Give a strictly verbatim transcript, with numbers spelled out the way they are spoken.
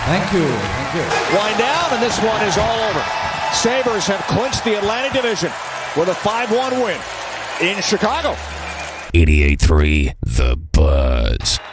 Thank you. Thank you. Wind down, and this one is all over. Sabres have clinched the Atlantic Division with a five one win in Chicago. eighty-eight three The Buzz.